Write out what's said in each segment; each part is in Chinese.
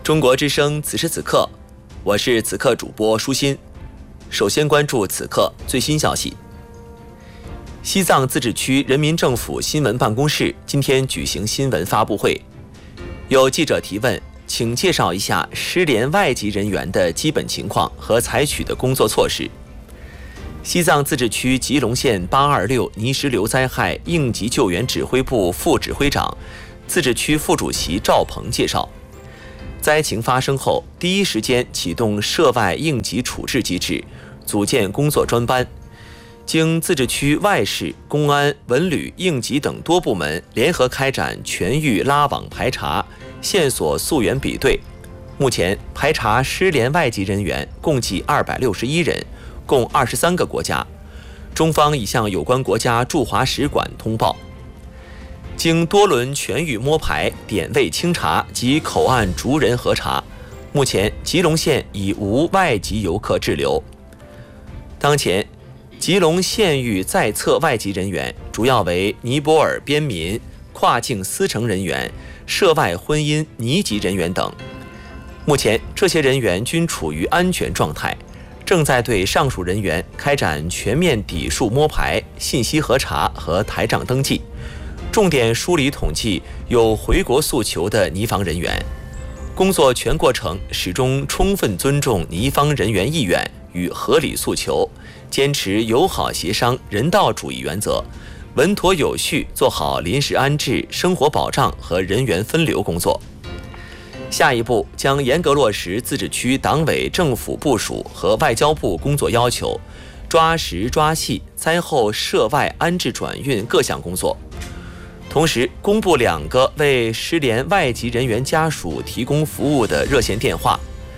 中国之声此时此刻，我是此刻主播舒心。首先关注此刻最新消息。西藏自治区人民政府新闻办公室今天举行新闻发布会，有记者提问，请介绍一下失联外籍人员的基本情况和采取的工作措施。西藏自治区吉隆县826泥石流灾害应急救援指挥部副指挥长、自治区副主席赵鹏介绍，灾情发生后，第一时间启动涉外应急处置机制，组建工作专班，经自治区外事、公安、文旅、应急等多部门联合开展全域拉网排查、线索溯源比对。目前排查失联外籍人员共计261人，共23个国家。中方已向有关国家驻华使馆通报。经多轮全域摸排、点位清查及口岸逐人核查，目前吉隆县已无外籍游客滞留。当前，吉隆县域在册外籍人员主要为尼泊尔边民、跨境司乘人员、涉外婚姻尼籍人员等。目前，这些人员均处于安全状态，正在对上述人员开展全面底数摸排、信息核查和台账登记。重点梳理统计有回国诉求的尼方人员，工作全过程始终充分尊重尼方人员意愿与合理诉求，坚持友好协商、人道主义原则，稳妥有序做好临时安置、生活保障和人员分流工作。下一步将严格落实自治区党委政府部署和外交部工作要求，抓实抓细灾后涉外安置转运各项工作。同时公布2个为失联外籍人员家属提供服务的热线电话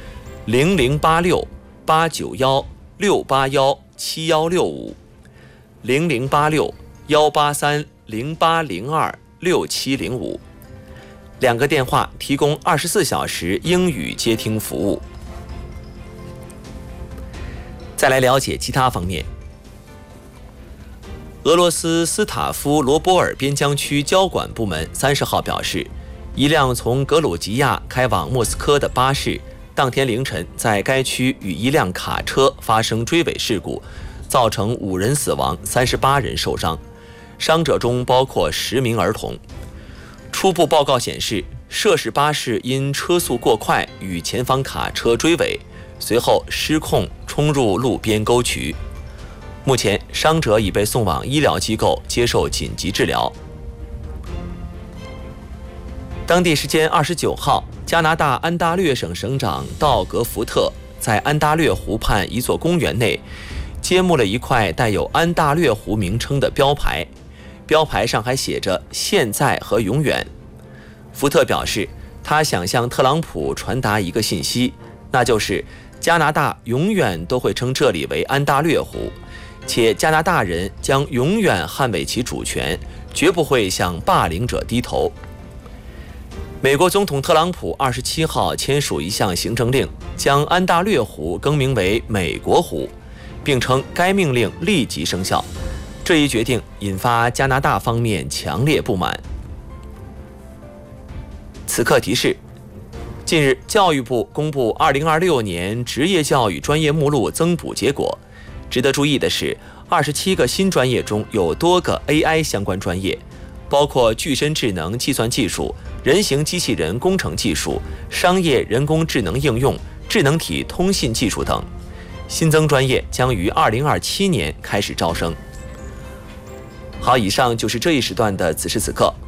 ：0086 891 681 7165 0086 183 0802 6705。2个电话提供24小时英语接听服务。再来了解其他方面。俄罗斯斯塔夫罗波尔边疆区交管部门30号表示，一辆从格鲁吉亚开往莫斯科的巴士当天凌晨在该区与一辆卡车发生追尾事故，造成5人死亡，38人受伤，伤者中包括10名儿童。初步报告显示，涉事巴士因车速过快与前方卡车追尾，随后失控冲入路边沟渠。目前伤者已被送往医疗机构接受紧急治疗。当地时间29号，加拿大安大略省省长道格·福特在安大略湖畔一座公园内揭幕了一块带有安大略湖名称的标牌，标牌上还写着现在和永远。福特表示，他想向特朗普传达一个信息，那就是加拿大永远都会称这里为安大略湖，且加拿大人将永远捍卫其主权，绝不会向霸凌者低头。美国总统特朗普27号签署一项行政令，将安大略湖更名为美国湖，并称该命令立即生效。这一决定引发加拿大方面强烈不满。此刻提示：近日，教育部公布2026年职业教育专业目录增补结果。值得注意的是，27个新专业中有多个 AI 相关专业，包括具身智能计算技术、人形机器人工程技术、商业人工智能应用、智能体通信技术等。新增专业将于2027年开始招生。好，以上就是这一时段的此时此刻。